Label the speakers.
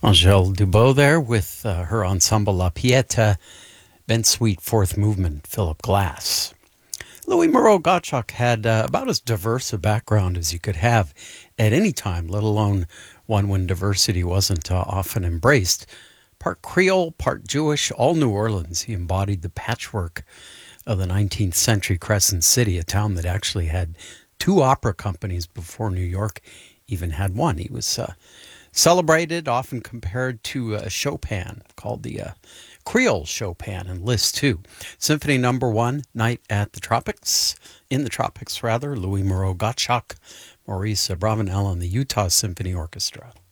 Speaker 1: Angèle Dubot there with her ensemble La Pieta, Ben Sweet, Fourth Movement, Philip Glass. Louis Moreau Gottschalk had about as diverse a background as you could have at any time, let alone one when diversity wasn't often embraced. Part Creole, part Jewish, all New Orleans. He embodied the patchwork of the 19th century Crescent City, a town that actually had two opera companies before New York even had one. He was celebrated, often compared to Chopin, called the Creole Chopin in Liszt 2. Symphony Number 1, Night at the Tropics, in the Tropics rather, Louis Moreau Gottschalk, Maurice Bravanel and the Utah Symphony Orchestra.